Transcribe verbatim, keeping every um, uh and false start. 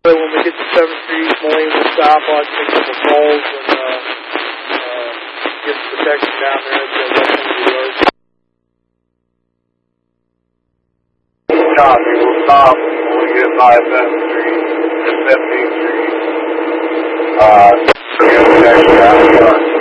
So when we get to seventh Street, Moline will stop on take a couple calls and uh, uh, get some protection down there at the west end of the yard. Copy, we'll stop when we get by seventh Street, seventeenth Street. Uh, get protection down the yard.